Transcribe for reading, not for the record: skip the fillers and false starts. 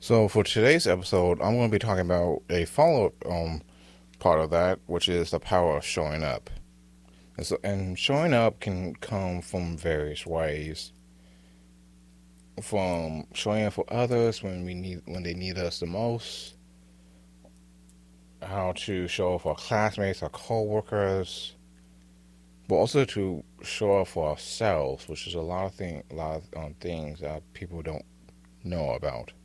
So for today's episode, I'm going to be talking about a follow-up part of that, which is the power of showing up. And showing up can come from various ways. From showing up for others when they need us the most, how to show up for our classmates, our coworkers, but also to show up for ourselves, which is a lot of things that people don't know about.